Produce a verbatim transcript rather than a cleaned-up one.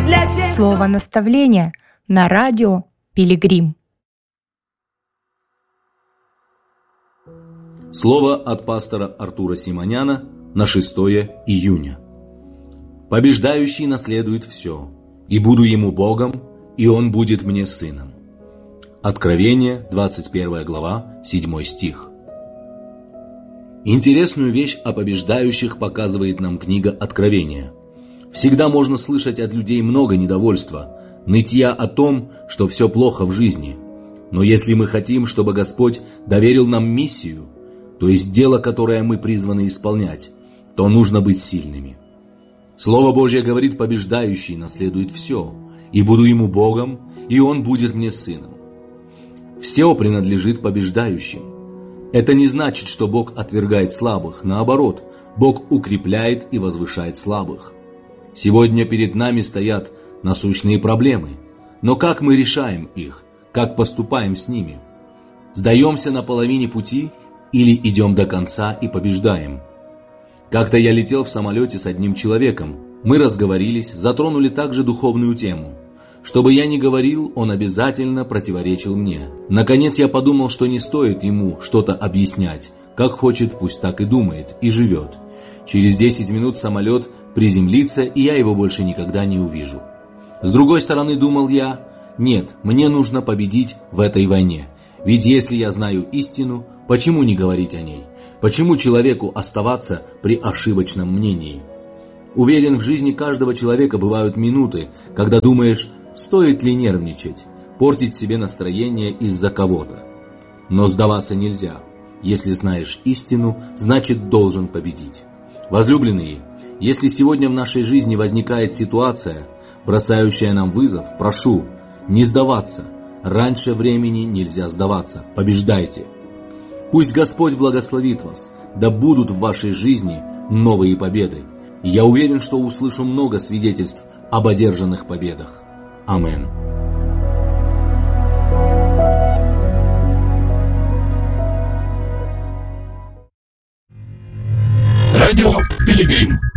для тех, Слово наставления на радио Пилигрим. Слово от пастора Артура Симоняна на шестое июня. «Побеждающий наследует все, и буду ему Богом, и он будет мне сыном». Откровение, двадцать первая глава, седьмой стих. Интересную вещь о побеждающих показывает нам книга Откровения. Всегда можно слышать от людей много недовольства, нытья о том, что все плохо в жизни. Но если мы хотим, чтобы Господь доверил нам миссию, то есть дело, которое мы призваны исполнять, то нужно быть сильными. Слово Божье говорит: побеждающий наследует все, и буду ему Богом, и он будет мне сыном. Все принадлежит побеждающим. Это не значит, что Бог отвергает слабых, наоборот, Бог укрепляет и возвышает слабых. Сегодня перед нами стоят насущные проблемы, но как мы решаем их, как поступаем с ними? Сдаемся на половине пути или идем до конца и побеждаем? Как-то я летел в самолете с одним человеком. Мы разговорились, затронули также духовную тему. Что бы я ни говорил, он обязательно противоречил мне. Наконец я подумал, что не стоит ему что-то объяснять. Как хочет, пусть так и думает, и живет. Через десять минут самолет приземлится, и я его больше никогда не увижу. С другой стороны, думал я, нет, мне нужно победить в этой войне. Ведь если я знаю истину, почему не говорить о ней? Почему человеку оставаться при ошибочном мнении? Уверен, в жизни каждого человека бывают минуты, когда думаешь, стоит ли нервничать, портить себе настроение из-за кого-то. Но сдаваться нельзя. Если знаешь истину, значит должен победить. Возлюбленные, если сегодня в нашей жизни возникает ситуация, бросающая нам вызов, прошу, не сдаваться. Раньше времени нельзя сдаваться. Побеждайте. Пусть Господь благословит вас, да будут в вашей жизни новые победы. Я уверен, что услышу много свидетельств об одержанных победах. Аминь. Радио Пилигрим.